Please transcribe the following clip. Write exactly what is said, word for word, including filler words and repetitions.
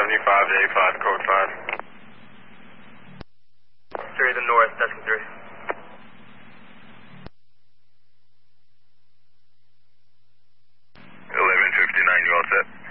seventy-five to eighty-five, code five. three to the north, Tuscan three. eleven fifty-nine, you all set?